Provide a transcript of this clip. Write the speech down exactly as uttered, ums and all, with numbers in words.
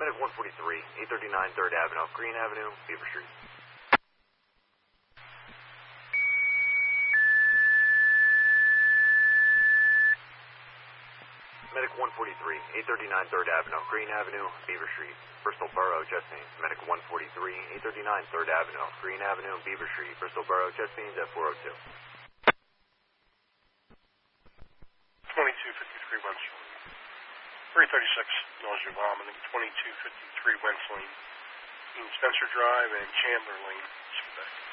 Medic one forty-three, eight thirty-nine third Avenue, Green Avenue, Beaver Street. Medic one forty-three, eight thirty-nine third Avenue, Green Avenue, Beaver Street, Bristol Borough, Jet Scenes. Medic one forty-three, eight thirty-nine third Avenue, Green Avenue, Beaver Street, Bristol Borough, Jet Scenes at four oh two. twenty-two fifty-three West Lane. three thirty-six, nausea vomiting. twenty-two fifty-three West Lane. Spencer Drive and Chandler Lane.